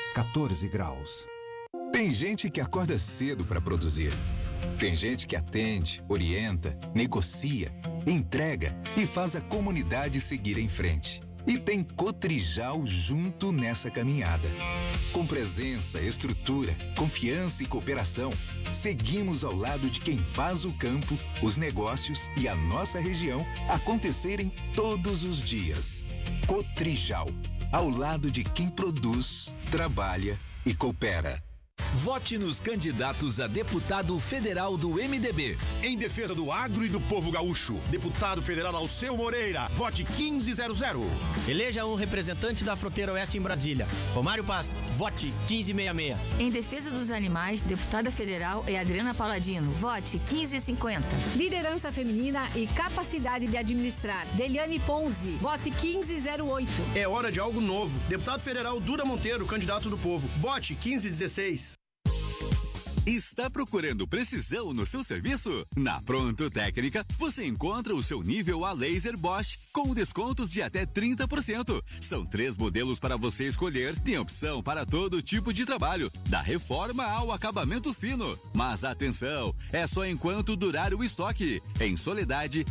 14 graus. Tem gente que acorda cedo para produzir. Tem gente que atende, orienta, negocia, entrega e faz a comunidade seguir em frente. E tem Cotrijal junto nessa caminhada. Com presença, estrutura, confiança e cooperação, seguimos ao lado de quem faz o campo, os negócios e a nossa região acontecerem todos os dias. Cotrijal, ao lado de quem produz, trabalha e coopera. Vote nos candidatos a deputado federal do MDB. Em defesa do agro e do povo gaúcho, deputado federal Alceu Moreira, vote 1500. Eleja um representante da fronteira oeste em Brasília. Romário Paz, vote 1566. Em defesa dos animais, deputada federal é Adriana Paladino, vote 1550. Liderança feminina e capacidade de administrar, Deliane Ponzi, vote 1508. É hora de algo novo. Deputado federal Duda Monteiro, candidato do povo, vote 1516. Está procurando precisão no seu serviço? Na Pronto Técnica, você encontra o seu nível a laser Bosch, com descontos de até 30%. São 3 modelos para você escolher, tem opção para todo tipo de trabalho, da reforma ao acabamento fino. Mas atenção, é só enquanto durar o estoque. Em Soledade,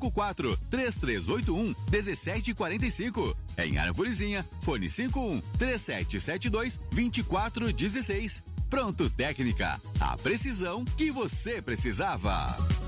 54-3381-1745. Em Arvorezinha, fone 51-3772-2416. Pronto Técnica, a precisão que você precisava.